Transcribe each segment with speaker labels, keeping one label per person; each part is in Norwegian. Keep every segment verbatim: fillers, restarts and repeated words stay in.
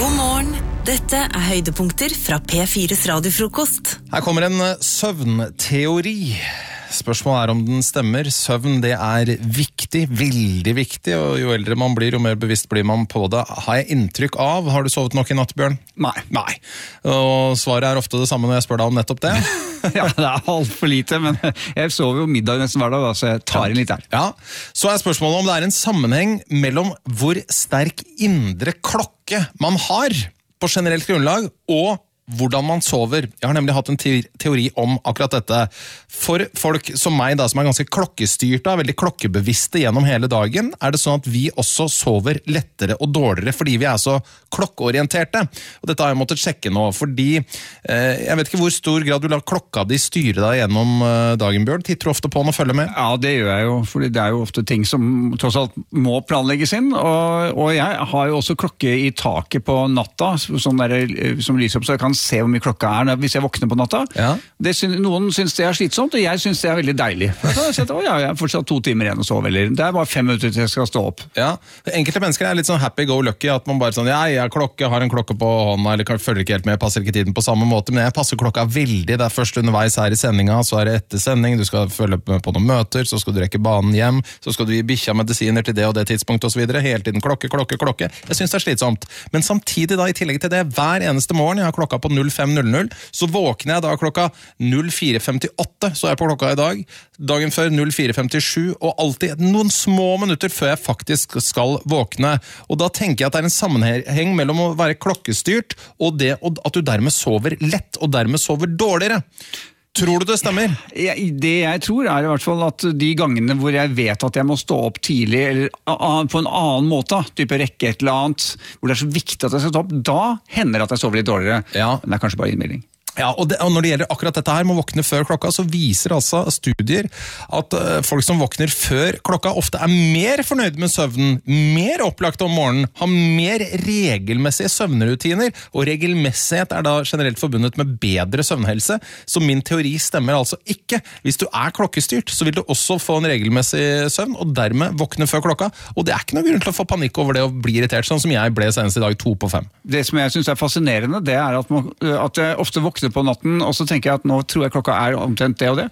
Speaker 1: God morgen, dette er høydepunkter fra P fires radiofrokost.
Speaker 2: Her kommer en søvnteori. Spørsmålet er om den stemmer. Søvn, det er viktig, veldig viktig, og jo eldre man blir, jo mer bevisst blir man på det. Har jeg inntrykk av? Har du sovet nok i natt, Bjørn?
Speaker 3: Nei.
Speaker 2: Nei. Og svaret er ofte det samme når jeg spør deg om nettopp det.
Speaker 3: Ja, det er alt for lite, men jeg sover jo middag nesten hver dag, da, så jeg tar inn litt her.
Speaker 2: Ja, så er spørsmålet om det er en sammenheng mellom hvor sterk indre klokke man har på generelt grunnlag, og hvordan man sover. Jeg har nemlig hatt en teori om akkurat dette. For folk som meg da, som er ganske klokkestyrte, veldig klokkebevisste gjennom hele dagen, er det sånn at vi også sover lettere og dårligere, fordi vi er så klokkeorienterte. Og dette har jeg måttet sjekke nå, fordi eh, jeg vet ikke hvor stor grad du lar klokka di styre deg gjennom eh, dagen, Bjørn. Titter du ofte på den og følger med?
Speaker 3: Ja, det gjør jeg jo, fordi det er jo ofte ting som tross alt må planlegges inn, og, og jeg har jo også klokke i taket på natta, sånn der, som lyser opp, så jeg kan se hvor mye klokka er hvis jeg våkner på natta. Ja. Det synes, noen synes det er slitsomt, og jeg synes det er veldig deilig. Så jeg har sett, å ja, jeg har fortsatt to timer igjen å sove, eller det er bare fem minutter til jeg skal stå opp.
Speaker 2: Ja, enkelte mennesker er litt sånn happy-go-lucky, at man bare sånn, ja, jeg har klokke, har en klokke på hånda, eller følger ikke helt med, passer ikke tiden på samme måte, men jeg passer klokka veldig. Det er først underveis her i sendinga, så er det etter sending, du skal følge med på noen møter, så skal du rekke banen hjem, så skal du gi bikkja medisiner til det og det tidspunktet og så videre, hele tiden klokke, klokke, klokke. Jeg synes det er slitsomt. Men samtidig da, i tillegg til det, hver eneste morgen, jeg har klokka på null fem null null, så våkner jeg da klokka null fire femtiåtte, så er jeg på klokka i dag, dagen før null fire femtisju, og alltid noen små minutter før jeg faktisk skal våkne. Og da tenker jeg at det er en sammenheng mellom å være klokkestyrt, og det at du dermed sover lett, og dermed sover dårligere. Tror du det stemmer?
Speaker 3: Jeg, det jeg tror er i hvert fall at de gangene hvor jeg vet at jeg må stå opp tidlig, eller på en annen måte, type rekke et eller annet, hvor det er så viktig at jeg skal stå opp, da hender det at jeg sover litt dårligere. Ja. Men det er kanskje bare innmelding.
Speaker 2: Ja, og, det, og når det gjelder akkurat dette her med å våkne før klokka, så viser altså studier at uh, folk som våkner før klokka ofte er mer fornøyd med søvnen, mer opplagt om morgenen, har mer regelmessige søvnrutiner, og regelmessighet er da generelt forbundet med bedre søvnhelse, så min teori stemmer altså ikke. Hvis du er klokkestyrt, så vil du også få en regelmessig søvn, og dermed våkne før klokka, og det er ikke noe grunn til å få panikk over det og bli irritert, sånn som jeg ble senest i dag to på fem. Det
Speaker 3: som jeg synes er fascinerende, det er at, man, at jeg ofte våkner på natten, og så tenker jeg at nå tror jeg klokka er omtrent det og det.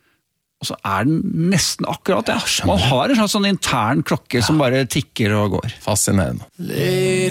Speaker 3: Og så er den nesten akkurat det. Man har en sånn intern klokke som bare tikker og går.
Speaker 2: Fascinerende.